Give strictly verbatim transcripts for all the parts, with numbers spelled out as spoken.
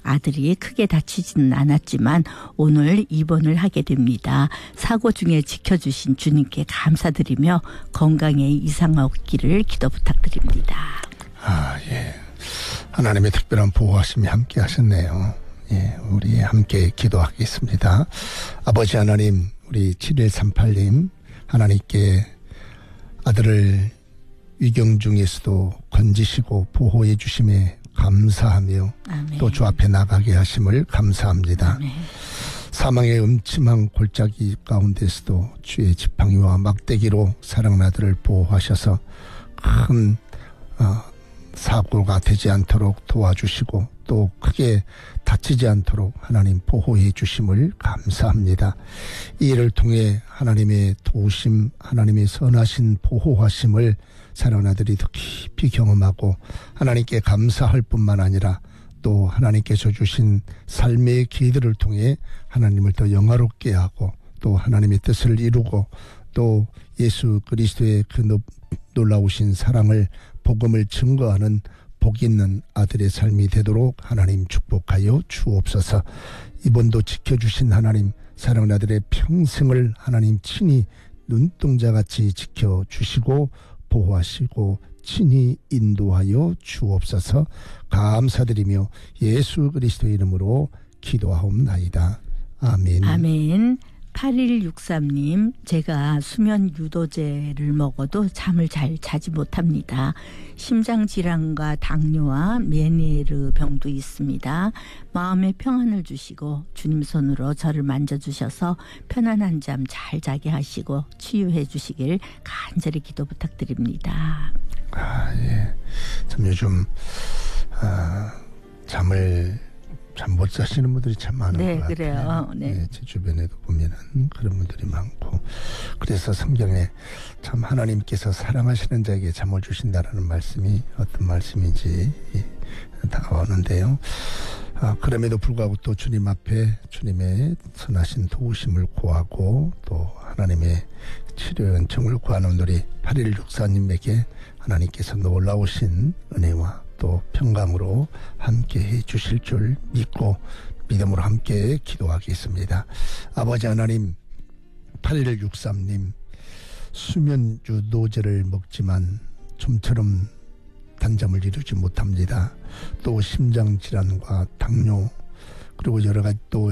아들이 크게 다치지는 않았지만 오늘 입원을 하게 됩니다. 사고 중에 지켜주신 주님께 감사드리며 건강에 이상 없기를 기도 부탁드립니다. 아, 예. 하나님의 특별한 보호하심이 함께 하셨네요. 예, 우리 함께 기도하겠습니다. 아버지 하나님, 우리 칠일삼팔 님, 하나님께 아들을 위경 중에서도 건지시고 보호해 주심에 감사하며 또 주 앞에 나가게 하심을 감사합니다. 아멘. 사망의 음침한 골짜기 가운데서도 주의 지팡이와 막대기로 사랑하는 아들을 보호하셔서 큰 어, 사고가 되지 않도록 도와주시고 또 크게 다치지 않도록 하나님 보호해 주심을 감사합니다. 이 일을 통해 하나님의 도우심, 하나님의 선하신 보호하심을 사랑하는 아들이 더 깊이 경험하고 하나님께 감사할 뿐만 아니라 또 하나님께서 주신 삶의 기회들을 통해 하나님을 더 영화롭게 하고 또 하나님의 뜻을 이루고 또 예수 그리스도의 그 놀라우신 사랑을 복음을 증거하는 복 있는 아들의 삶이 되도록 하나님 축복하여 주옵소서. 이번도 지켜주신 하나님, 사랑하는 아들의 평생을 하나님 친히 눈동자같이 지켜주시고 보호하시고 친히 인도하여 주옵소서. 감사드리며 예수 그리스도의 이름으로 기도하옵나이다. 아멘. 아멘. 팔일육삼 님, 제가 수면 유도제를 먹어도 잠을 잘 자지 못합니다. 심장질환과 당뇨와 메니에르 병도 있습니다. 마음의 평안을 주시고 주님 손으로 저를 만져주셔서 편안한 잠 잘 자게 하시고 치유해 주시길 간절히 기도 부탁드립니다. 아, 예. 참 요즘 아, 잠을 참 못 자시는 분들이 참 많은 네, 것 같아요. 그래요. 네. 네, 제 주변에도 보면은 그런 분들이 많고, 그래서 성경에 참 하나님께서 사랑하시는 자에게 잠을 주신다라는 말씀이 어떤 말씀인지 다가오는데요. 아, 그럼에도 불구하고 또 주님 앞에 주님의 선하신 도우심을 구하고 또 하나님의 치료 연청을 구하는 우리 팔일육사 님에게 하나님께서 놀라우신 은혜와 또 평강으로 함께 해 주실 줄 믿고 믿음으로 함께 기도하겠습니다. 아버지 하나님, 팔일육삼 님 수면 유도제를 먹지만 좀처럼 단잠을 이루지 못합니다. 또 심장질환과 당뇨 그리고 여러 가지 또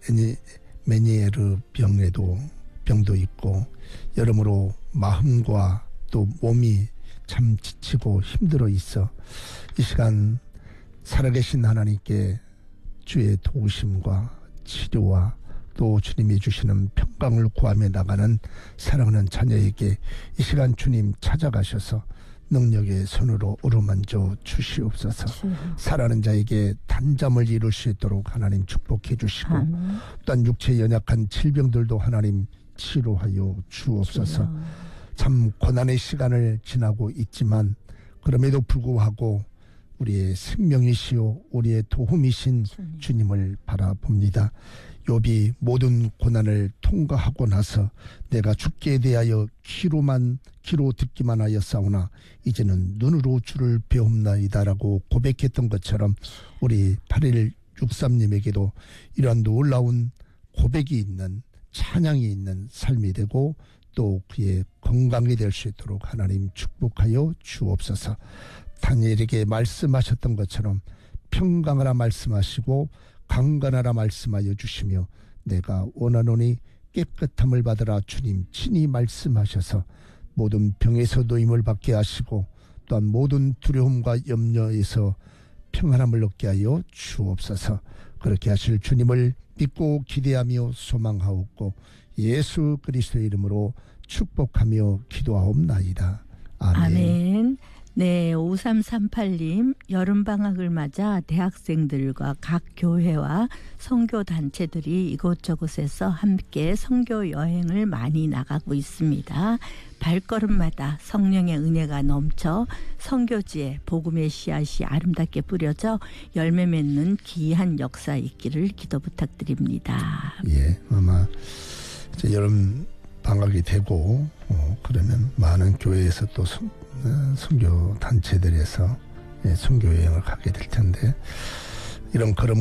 메니에르 병에도 병도 있고 여러모로 마음과 또 몸이 참 지치고 힘들어 있어 이 시간 살아계신 하나님께 주의 도우심과 치료와 또 주님이 주시는 평강을 구하며 나가는 사랑하는 자녀에게 이 시간 주님 찾아가셔서 능력의 손으로 어루만져 주시옵소서. 살아가는 자에게 단잠을 이룰 수 있도록 하나님 축복해 주시고 아멘. 또한 육체 연약한 질병들도 하나님 치료하여 주옵소서. 치료. 참 고난의 시간을 지나고 있지만 그럼에도 불구하고 우리의 생명이시요 우리의 도움이신 주님. 주님을 바라봅니다. 욥이 모든 고난을 통과하고 나서 내가 죽게 대하여 귀로만 귀로 듣기만 하였사오나 이제는 눈으로 주를 배움나이다라고 고백했던 것처럼 우리 팔일육삼 님에게도 이러한 놀라운 고백이 있는 찬양이 있는 삶이 되고 또 그의 건강이 될 수 있도록 하나님 축복하여 주옵소서. 다니엘에게 말씀하셨던 것처럼 평강하라 말씀하시고 강건하라 말씀하여 주시며 내가 원하노니 깨끗함을 받으라 주님 친히 말씀하셔서 모든 병에서 노임을 받게 하시고 또한 모든 두려움과 염려에서 평안함을 얻게 하여 주옵소서. 그렇게 하실 주님을 믿고 기대하며 소망하옵고 예수 그리스도의 이름으로 축복하며 기도하옵나이다. 아멘. 아멘. 네, 오삼삼팔 님 여름방학을 맞아 대학생들과 각 교회와 선교단체들이 이곳저곳에서 함께 선교 여행을 많이 나가고 있습니다. 발걸음마다 성령의 은혜가 넘쳐 선교지에 복음의 씨앗이 아름답게 뿌려져 열매 맺는 귀한 역사 있기를 기도 부탁드립니다. 예, 아마 이제 여름 방학이 되고 어, 그러면 많은 교회에서 또 선, 어, 선교 단체들에서 예, 선교 여행을 가게 될 텐데 이런 걸음